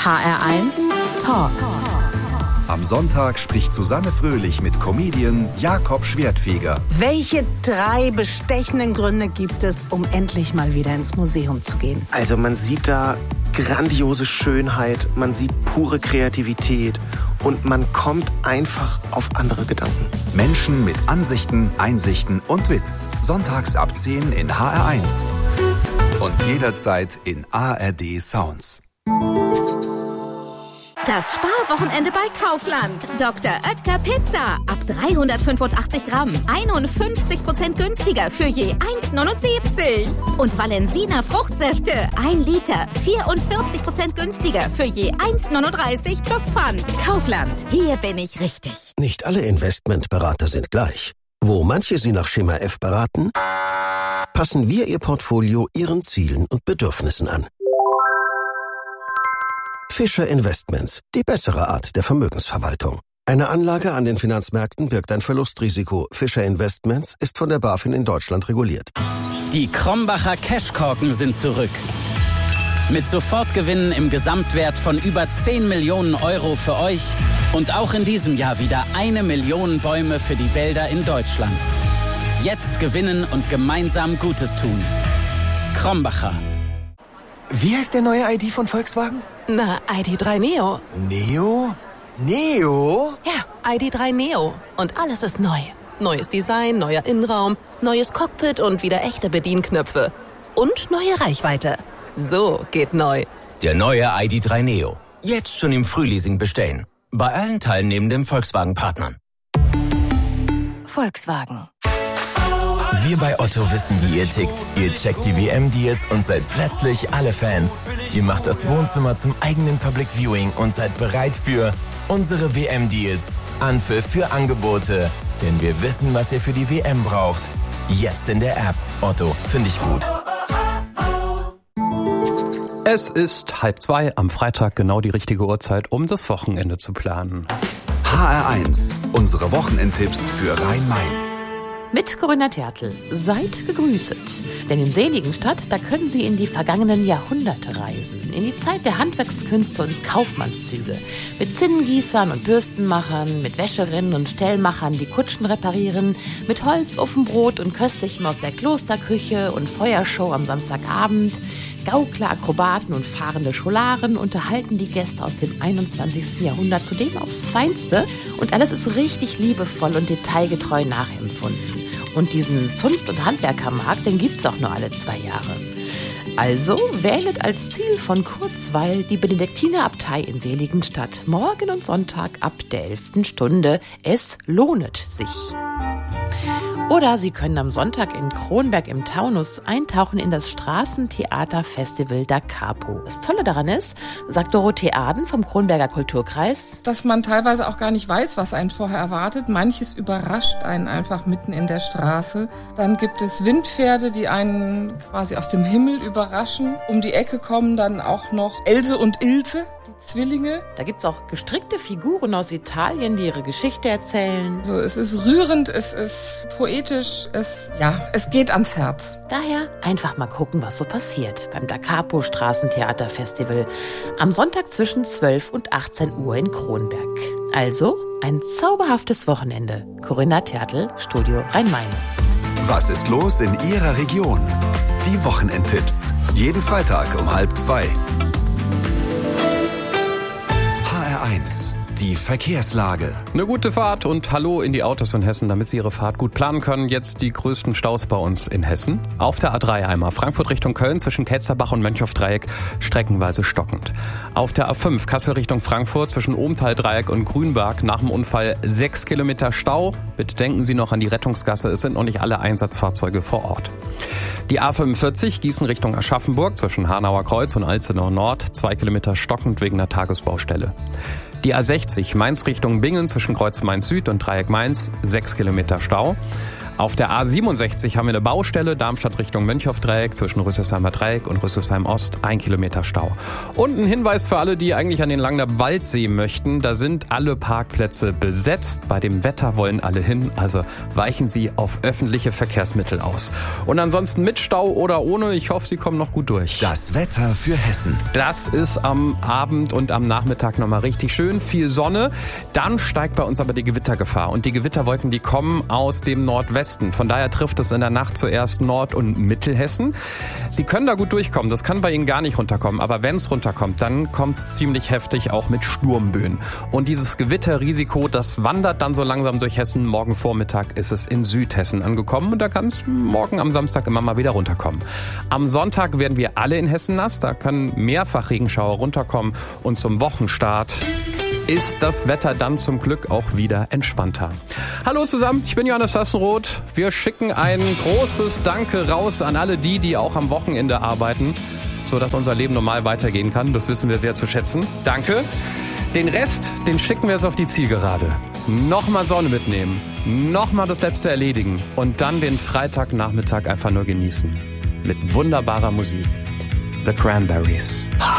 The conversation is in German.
HR1 Talk. Am Sonntag spricht Susanne Fröhlich mit Comedian Jakob Schwertfeger. Welche 3 bestechenden Gründe gibt es, um endlich mal wieder ins Museum zu gehen? Also man sieht da grandiose Schönheit, man sieht pure Kreativität und man kommt einfach auf andere Gedanken. Menschen mit Ansichten, Einsichten und Witz. Sonntags ab 10 in HR1. Und jederzeit in ARD Sounds. Das Sparwochenende bei Kaufland. Dr. Oetker Pizza. Ab 385 Gramm. 51% günstiger für je 1,79. Und Valensina Fruchtsäfte. 1 Liter. 44% günstiger für je 1,39 plus Pfand. Kaufland. Hier bin ich richtig. Nicht alle Investmentberater sind gleich. Wo manche Sie nach Schema F beraten, passen wir Ihr Portfolio Ihren Zielen und Bedürfnissen an. Fischer Investments, die bessere Art der Vermögensverwaltung. Eine Anlage an den Finanzmärkten birgt ein Verlustrisiko. Fischer Investments ist von der BaFin in Deutschland reguliert. Die Krombacher Cashkorken sind zurück. Mit Sofortgewinnen im Gesamtwert von über 10 Millionen Euro für euch und auch in diesem Jahr wieder 1 Million Bäume für die Wälder in Deutschland. Jetzt gewinnen und gemeinsam Gutes tun. Krombacher. Wie heißt der neue ID von Volkswagen? Na, ID.3 Neo. Neo? Neo? Ja, ID.3 Neo. Und alles ist neu. Neues Design, neuer Innenraum, neues Cockpit und wieder echte Bedienknöpfe. Und neue Reichweite. So geht neu. Der neue ID.3 Neo. Jetzt schon im Frühleasing bestellen. Bei allen teilnehmenden Volkswagen-Partnern. Volkswagen. Wir bei Otto wissen, wie ihr tickt. Ihr checkt die WM-Deals und seid plötzlich alle Fans. Ihr macht das Wohnzimmer zum eigenen Public Viewing und seid bereit für unsere WM-Deals. Anpfiff für Angebote. Denn wir wissen, was ihr für die WM braucht. Jetzt in der App. Otto, finde ich gut. Es ist 1:30 am Freitag, genau die richtige Uhrzeit, um das Wochenende zu planen. HR1, unsere Wochenendtipps für Rhein-Main. Mit Corinna Tertl. Seid gegrüßet. Denn in Seligenstadt, da können Sie in die vergangenen Jahrhunderte reisen. In die Zeit der Handwerkskünste und Kaufmannszüge. Mit Zinnengießern und Bürstenmachern, mit Wäscherinnen und Stellmachern, die Kutschen reparieren, mit Holz, Ofenbrot und Köstlichem aus der Klosterküche und Feuershow am Samstagabend. Gaukler, Akrobaten und fahrende Scholaren unterhalten die Gäste aus dem 21. Jahrhundert zudem aufs Feinste. Und alles ist richtig liebevoll und detailgetreu nachempfunden. Und diesen Zunft- und Handwerkermarkt, den gibt's auch nur alle 2 Jahre. Also wählet als Ziel von Kurzweil die Benediktinerabtei in Seligenstadt. Morgen und Sonntag ab der 11. Stunde. Es lohnet sich. Oder Sie können am Sonntag in Kronberg im Taunus eintauchen in das Straßentheaterfestival Da Capo. Das Tolle daran ist, sagt Dorothee Aden vom Kronberger Kulturkreis, dass man teilweise auch gar nicht weiß, was einen vorher erwartet. Manches überrascht einen einfach mitten in der Straße. Dann gibt es Windpferde, die einen quasi aus dem Himmel überraschen. Um die Ecke kommen dann auch noch Else und Ilse, die Zwillinge. Da gibt's auch gestrickte Figuren aus Italien, die ihre Geschichte erzählen. Also es ist rührend, es ist poetisch, es geht ans Herz. Daher einfach mal gucken, was so passiert beim Da Capo Straßentheaterfestival am Sonntag zwischen 12 und 18 Uhr in Kronberg. Also ein zauberhaftes Wochenende. Corinna Tertl, Studio Rhein-Main. Was ist los in Ihrer Region? Die Wochenendtipps. Jeden Freitag um 1:30. HR1, die Verkehrslage. Eine gute Fahrt und Hallo in die Autos in Hessen, damit Sie Ihre Fahrt gut planen können. Jetzt die größten Staus bei uns in Hessen. Auf der A3 einmal Frankfurt Richtung Köln zwischen Ketzerbach und Mönchhoff-Dreieck streckenweise stockend. Auf der A5 Kassel Richtung Frankfurt zwischen Ohmtal-Dreieck und Grünberg nach dem Unfall 6 Kilometer Stau. Bitte denken Sie noch an die Rettungsgasse, es sind noch nicht alle Einsatzfahrzeuge vor Ort. Die A45 Gießen Richtung Aschaffenburg zwischen Hanauer Kreuz und Alzenau Nord 2 Kilometer stockend wegen der Tagesbaustelle. Die A60 Mainz Richtung Bingen zwischen Kreuz Mainz Süd und Dreieck Mainz 6 Kilometer Stau. Auf der A67 haben wir eine Baustelle, Darmstadt Richtung Mönchhofdreieck, zwischen Rüsselsheimer Dreieck und Rüsselsheim Ost, 1 Kilometer Stau. Und ein Hinweis für alle, die eigentlich an den Langner Waldsee möchten, da sind alle Parkplätze besetzt. Bei dem Wetter wollen alle hin, also weichen Sie auf öffentliche Verkehrsmittel aus. Und ansonsten mit Stau oder ohne, ich hoffe, Sie kommen noch gut durch. Das Wetter für Hessen. Das ist am Abend und am Nachmittag nochmal richtig schön, viel Sonne. Dann steigt bei uns aber die Gewittergefahr. Und die Gewitterwolken, die kommen aus dem Nordwesten. Von daher trifft es in der Nacht zuerst Nord- und Mittelhessen. Sie können da gut durchkommen, das kann bei Ihnen gar nicht runterkommen. Aber wenn es runterkommt, dann kommt es ziemlich heftig auch mit Sturmböen. Und dieses Gewitterrisiko, das wandert dann so langsam durch Hessen. Morgen Vormittag ist es in Südhessen angekommen und da kann es morgen am Samstag immer mal wieder runterkommen. Am Sonntag werden wir alle in Hessen nass, da können mehrfach Regenschauer runterkommen und zum Wochenstart ist das Wetter dann zum Glück auch wieder entspannter. Hallo zusammen, ich bin Johannes Sassenroth. Wir schicken ein großes Danke raus an alle die auch am Wochenende arbeiten, sodass unser Leben normal weitergehen kann. Das wissen wir sehr zu schätzen. Danke. Den Rest, den schicken wir jetzt auf die Zielgerade. Nochmal Sonne mitnehmen, nochmal das Letzte erledigen und dann den Freitagnachmittag einfach nur genießen. Mit wunderbarer Musik. The Cranberries.